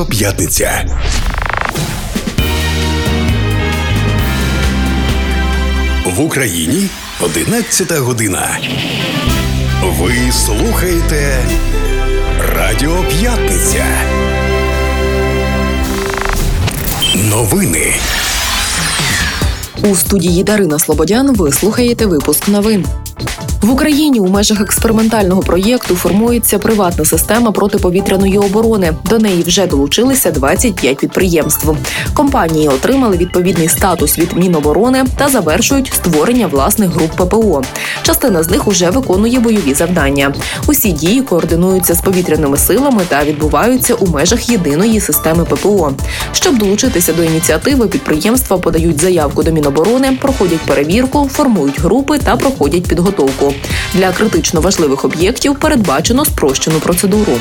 П'ятниця. В Україні 11 година. Ви слухаєте Радіо П'ятниця. Новини. У студії Дарина Слободян ви слухаєте випуск новин. В Україні у межах експериментального проєкту формується приватна система протиповітряної оборони. До неї вже долучилися 25 підприємств. Компанії отримали відповідний статус від Міноборони та завершують створення власних груп ППО. Частина з них уже виконує бойові завдання. Усі дії координуються з повітряними силами та відбуваються у межах єдиної системи ППО. Щоб долучитися до ініціативи, підприємства подають заявку до Міноборони, проходять перевірку, формують групи та проходять підготовку. Для критично важливих об'єктів передбачено спрощену процедуру.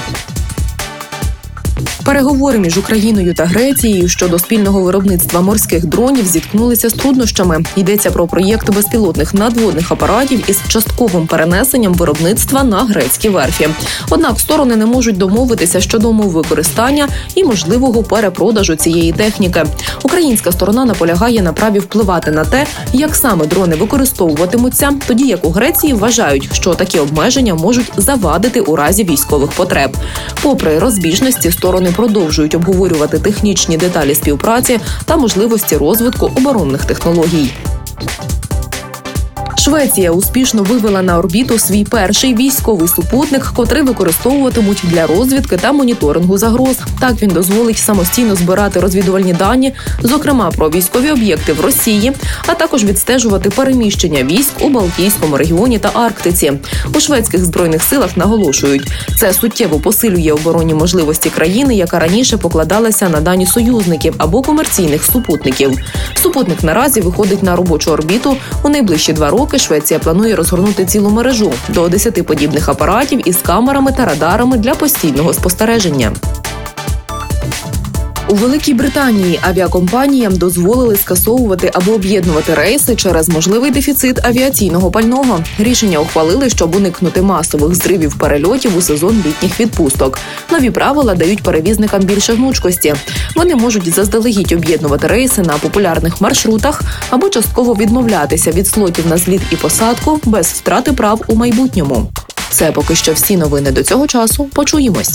Переговори між Україною та Грецією щодо спільного виробництва морських дронів зіткнулися з труднощами. Йдеться про проєкт безпілотних надводних апаратів із частковим перенесенням виробництва на грецькі верфі. Однак сторони не можуть домовитися щодо умов використання і можливого перепродажу цієї техніки. Українська сторона наполягає на праві впливати на те, як саме дрони використовуватимуться, тоді як у Греції вважають, що такі обмеження можуть завадити у разі військових потреб. Попри розбіжності, сторони продовжують обговорювати технічні деталі співпраці та можливості розвитку оборонних технологій. Швеція успішно вивела на орбіту свій перший військовий супутник, котрий використовуватимуть для розвідки та моніторингу загроз. Так він дозволить самостійно збирати розвідувальні дані, зокрема про військові об'єкти в Росії, а також відстежувати переміщення військ у Балтійському регіоні та Арктиці. У шведських збройних силах наголошують, це суттєво посилює оборонні можливості країни, яка раніше покладалася на дані союзників або комерційних супутників. Супутник наразі виходить на робочу орбіту. У найближчі 2 роки Швеція планує розгорнути цілу мережу до 10 подібних апаратів із камерами та радарами для постійного спостереження. У Великій Британії авіакомпаніям дозволили скасовувати або об'єднувати рейси через можливий дефіцит авіаційного пального. Рішення ухвалили, щоб уникнути масових зривів перельотів у сезон літніх відпусток. Нові правила дають перевізникам більше гнучкості. Вони можуть заздалегідь об'єднувати рейси на популярних маршрутах або частково відмовлятися від слотів на зліт і посадку без втрати прав у майбутньому. Це поки що всі новини до цього часу. Почуємось.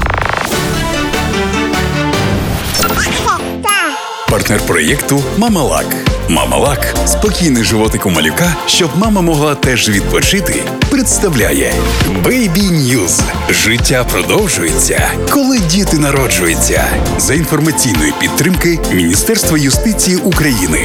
Партнер проєкту «Мамалак». «Мамалак» – спокійний животик у малюка, щоб мама могла теж відпочити, представляє Baby News. Життя продовжується, коли діти народжуються. За інформаційної підтримки Міністерства юстиції України.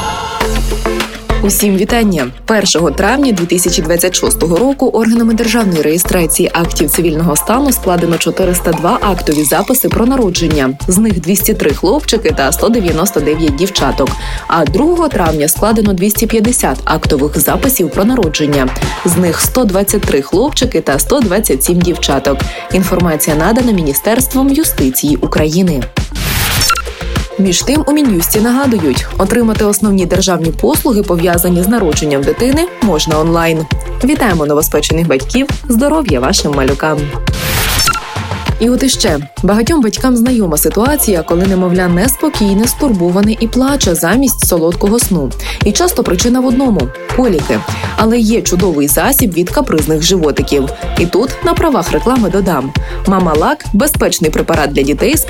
Усім вітання! 1 травня 2026 року органами державної реєстрації актів цивільного стану складено 402 актові записи про народження. З них 203 хлопчики та 199 дівчаток. А 2 травня складено 250 актових записів про народження. З них 123 хлопчики та 127 дівчаток. Інформація надана Міністерством юстиції України. Між тим, у Мін'юсті нагадують, отримати основні державні послуги, пов'язані з народженням дитини, можна онлайн. Вітаємо новоспечених батьків, здоров'я вашим малюкам! І от іще. Багатьом батькам знайома ситуація, коли немовля неспокійне, стурбоване і плаче замість солодкого сну. І часто причина в одному – коліки. Але є чудовий засіб від капризних животиків. І тут на правах реклами додам. «Мамалак» – безпечний препарат для дітей з